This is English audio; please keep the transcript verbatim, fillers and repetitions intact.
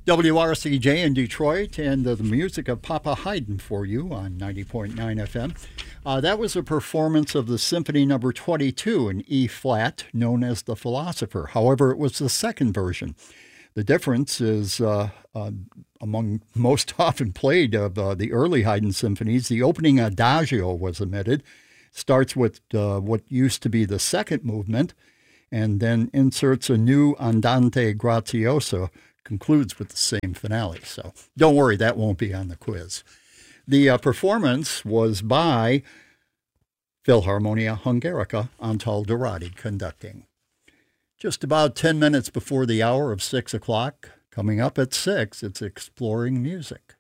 W R C J in Detroit, and uh, the music of Papa Haydn for you on ninety point nine F M. Uh, that was a performance of the Symphony Number twenty-two in E flat, known as The Philosopher. However, it was the second version. The difference is uh, uh, among most often played of uh, the early Haydn symphonies, the opening adagio was omitted. Starts with uh, what used to be the second movement, and then inserts a new andante grazioso, concludes with the same finale. So don't worry, that won't be on the quiz. The uh, performance was by Philharmonia Hungarica, Antal Dorati conducting. Just about ten minutes before the hour of six o'clock, coming up at six, it's Exploring Music.